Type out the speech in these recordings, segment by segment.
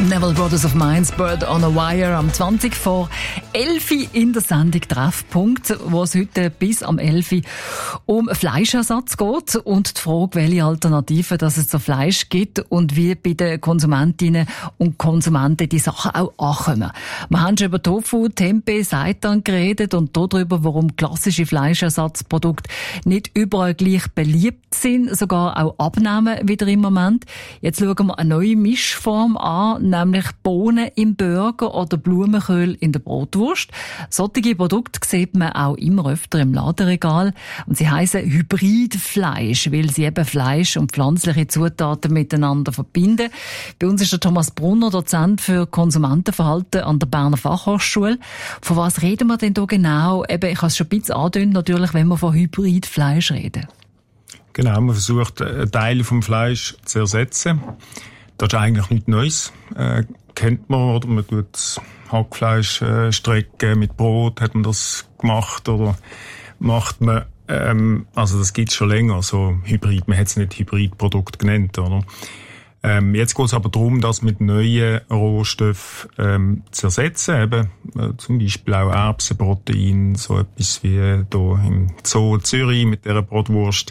Neville Brothers of Mainz, Bird on a Wire, am 20 vor 11 in der Sendung Treffpunkt, wo es heute bis am 11 um Fleischersatz geht und die Frage, welche Alternativen dass es zu Fleisch gibt und wie bei den Konsumentinnen und Konsumenten die Sachen auch ankommen. Wir haben schon über Tofu, Tempeh, Seitan geredet und darüber, warum klassische Fleischersatzprodukte nicht überall gleich beliebt sind, sogar auch abnehmen wieder im Moment. Jetzt schauen wir eine neue Mischform an, nämlich Bohnen im Burger oder Blumenkohl in der Brotwurst. Solche Produkte sieht man auch immer öfter im Ladenregal. Und sie heissen Hybridfleisch, weil sie eben Fleisch und pflanzliche Zutaten miteinander verbinden. Bei uns ist der Thomas Brunner, Dozent für Konsumentenverhalten an der Berner Fachhochschule. Von was reden wir denn da genau? Eben, ich habe es schon ein bisschen angedeutet, natürlich, wenn wir von Hybridfleisch reden. Genau, man versucht, Teile vom Fleisch zu ersetzen. Das ist eigentlich nichts Neues. Kennt man, oder? Man tut Hackfleisch strecken mit Brot, hat man das gemacht, oder macht man, also das gibt's schon länger, so Hybrid, man hat es nicht Hybridprodukt genannt, oder? Jetzt geht es aber darum, das mit neuen Rohstoffen zu ersetzen, eben zum Beispiel auch Erbsenprotein, so etwas wie hier im Zoo Zürich mit dieser Brotwurst.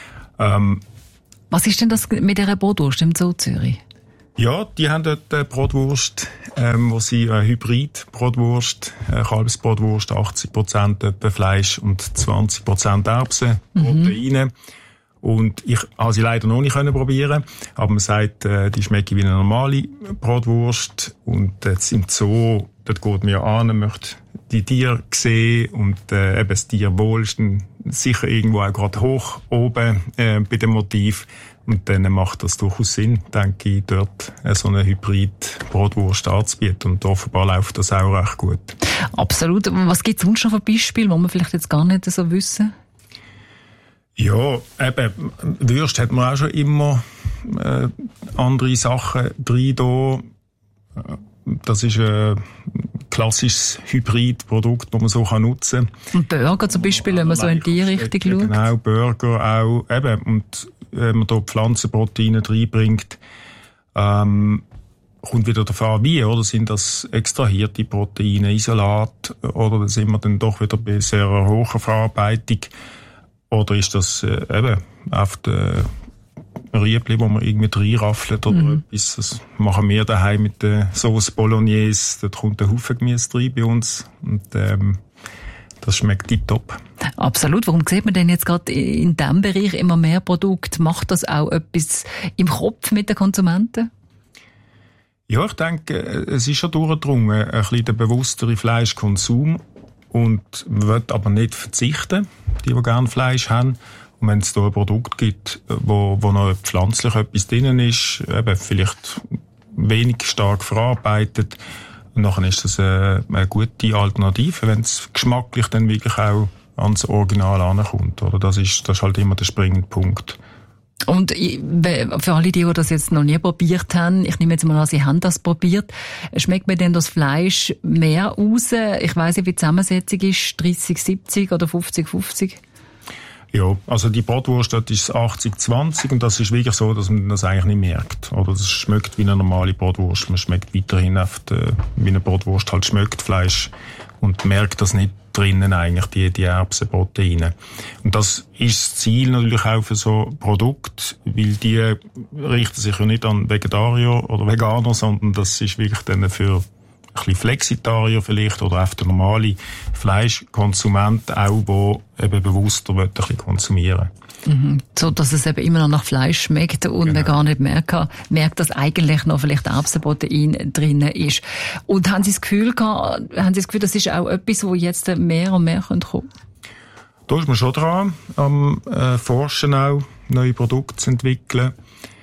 Was ist denn das mit dieser Brotwurst im Zoo Zürich? Ja, die haben dort eine Brotwurst, wo sie eine Hybrid-Brotwurst, Kalbsbrotwurst, 80% etwa Fleisch und 20% Erbsenproteine. Und ich habe sie leider noch nicht probieren, aber man sagt, die schmecken wie eine normale Brotwurst. Und jetzt im Zoo, dort geht man ja an, man möchte die Tiere sehen und eben das Tierwohl ist dann sicher irgendwo auch gerade hoch oben bei dem Motiv. Und dann macht das durchaus Sinn, denke ich, dort so eine Hybrid-Brotwurst anzubieten. Und offenbar läuft das auch recht gut. Absolut. Was gibt es sonst noch für Beispiele, die wir vielleicht jetzt gar nicht so wissen? Ja, eben, Würste hat man auch schon immer andere Sachen drin da. Das ist ein klassisches Hybridprodukt, das man so nutzen kann. Und Burger zum Beispiel, wenn man so in die Richtung schaut? Genau, Burger auch. Eben, und wenn man da Pflanzenproteine reinbringt, kommt wieder davon an, wie, oder? Sind das extrahierte Proteine, Isolat, oder sind wir dann doch wieder bei sehr hoher Verarbeitung? Oder ist das eben auf der Riebli, wo man irgendwie reinraffelt oder etwas? Das machen wir daheim mit der Sauce Bolognese. Dort kommt ein Haufen Gemüse rein bei uns. Und das schmeckt tipptopp. Absolut. Warum sieht man denn jetzt gerade in diesem Bereich immer mehr Produkte? Macht das auch etwas im Kopf mit den Konsumenten? Ja, ich denke, es ist schon durchgedrungen, ein bisschen der bewusstere Fleischkonsum. Und man will aber nicht verzichten, die gerne Fleisch haben. Und wenn es da ein Produkt gibt, wo noch pflanzlich etwas drin ist, eben vielleicht wenig stark verarbeitet, und nachher ist das eine gute Alternative, wenn es geschmacklich dann wirklich auch ans Original ankommt. Oder? Das ist halt immer der springende Punkt. Und für alle, die das jetzt noch nie probiert haben, ich nehme jetzt mal an, Sie haben das probiert, schmeckt mir denn das Fleisch mehr raus? Ich weiss nicht, wie die Zusammensetzung ist, 30-70 oder 50-50? Ja, also die Brotwurst, das ist 80-20 und das ist wirklich so, dass man das eigentlich nicht merkt. Oder das schmeckt wie eine normale Brotwurst. Man schmeckt weiterhin wie eine Brotwurst halt schmeckt, Fleisch, und merkt das nicht drinnen eigentlich, die Erbsenproteine. Und das ist das Ziel natürlich auch für so Produkte, weil die richten sich ja nicht an Vegetarier oder Veganer, sondern das ist wirklich dann für ein bisschen Flexitarier vielleicht oder auch der normale Fleischkonsument auch, der eben bewusster ein bisschen konsumieren will. So, dass es eben immer noch nach Fleisch schmeckt und man gar nicht merkt, dass eigentlich noch vielleicht Erbsenprotein drin ist. Und haben Sie das Gefühl, das ist auch etwas, wo jetzt mehr und mehr kommen könnte? Da ist man schon dran, am Forschen auch, neue Produkte zu entwickeln.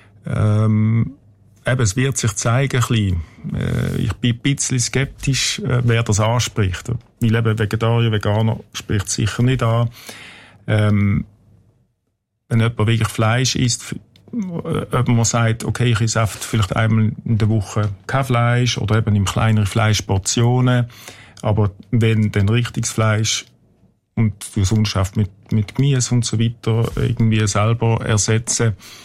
Eben, es wird sich zeigen, ein bisschen. Ich bin ein bisschen skeptisch, wer das anspricht. Weil eben Vegetarier, Veganer spricht sicher nicht an. Wenn jemand wirklich Fleisch isst, ob man sagt, okay, ich esse vielleicht einmal in der Woche kein Fleisch oder eben in kleineren Fleischportionen. Aber wenn dann richtiges Fleisch und du sonst mit Gemüse und so weiter irgendwie selber ersetzen,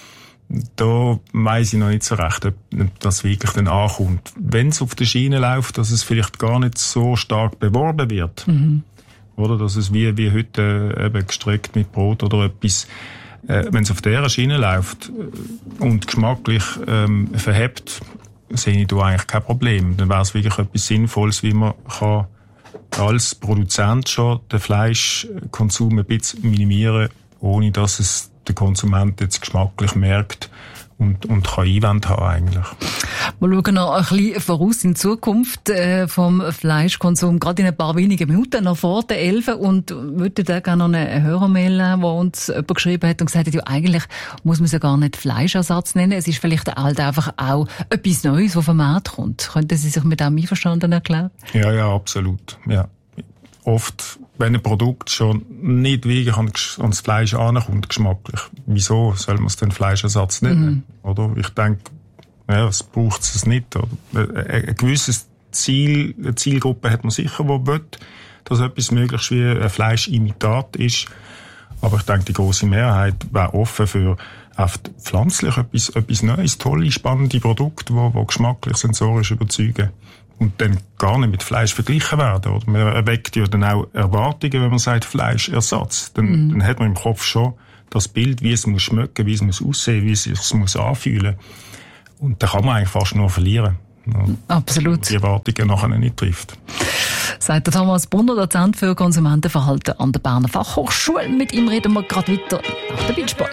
Da weiss ich noch nicht so recht, ob das wirklich dann ankommt. Wenn es auf der Schiene läuft, dass es vielleicht gar nicht so stark beworben wird. Oder dass es wie heute eben gestreckt mit Brot oder etwas, wenn es auf dieser Schiene läuft und geschmacklich verhebt, sehe ich da eigentlich kein Problem. Dann wäre es wirklich etwas Sinnvolles, wie man kann als Produzent schon den Fleischkonsum ein bisschen minimieren, ohne dass es der Konsument jetzt geschmacklich merkt und kann Einwände haben eigentlich. Wir schauen noch ein bisschen voraus in die Zukunft vom Fleischkonsum, gerade in ein paar wenigen Minuten, noch vor der 11. Und würde da gerne noch eine Hörermail, wo uns jemand geschrieben hat und gesagt hat, ja, eigentlich muss man es ja gar nicht Fleischersatz nennen, es ist vielleicht halt einfach auch etwas Neues, was vom Markt kommt. Könnten Sie sich mit dem einverstanden erklären? Ja, absolut. Ja. Oft, wenn ein Produkt schon nicht wirklich ans Fleisch ankommt, geschmacklich, wieso soll man es denn Fleischersatz nennen? Oder? Ich denke, ja, es braucht es nicht. Oder? Ein gewisses Ziel, eine Zielgruppe hat man sicher, die will, dass etwas möglichst wie ein Fleischimitat ist. Aber ich denke, die grosse Mehrheit wäre offen für pflanzlich etwas Neues, tolle, spannende Produkte, die geschmacklich, sensorisch überzeugen. Und dann gar nicht mit Fleisch verglichen werden. Oder? Man erweckt ja dann auch Erwartungen, wenn man sagt Fleischersatz. Dann hat man im Kopf schon das Bild, wie es muss schmecken, wie es muss aussehen, wie es sich muss anfühlen. Und da kann man eigentlich fast nur verlieren. Absolut. Die Erwartungen nachher nicht trifft. Sagt der Thomas Brunner, Dozent für Konsumentenverhalten an der Berner Fachhochschule. Mit ihm reden wir gerade weiter nach der Beachball.